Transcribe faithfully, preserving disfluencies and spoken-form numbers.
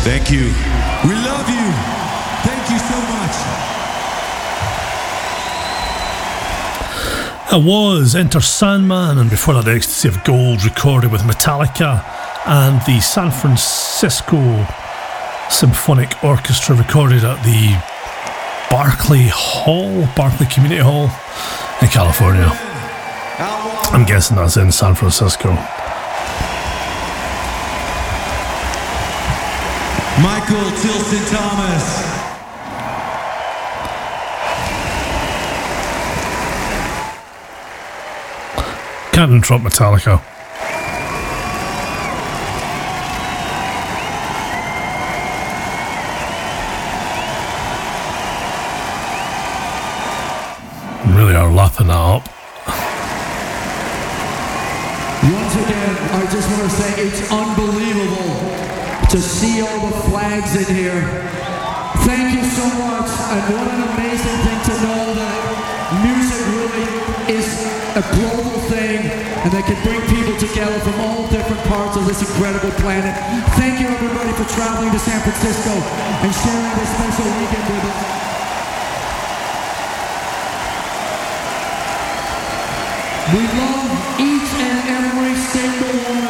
Thank you. We love you. Thank you so much. It was Enter Sandman, and before that, Ecstasy of Gold, recorded with Metallica and the San Francisco Symphonic Orchestra, recorded at the Barclay Hall, Barclay Community Hall in California. I'm guessing that's in San Francisco. Michael Tilson Thomas. Can't interrupt Metallica. Really are lapping that up. Once again, I just want to say it's unbelievable to see all the flags in here. Thank you so much, and what an amazing thing to know that music really is a global thing, and that can bring people together from all different parts of this incredible planet. Thank you everybody for traveling to San Francisco and sharing this special weekend with us. We love each and every single one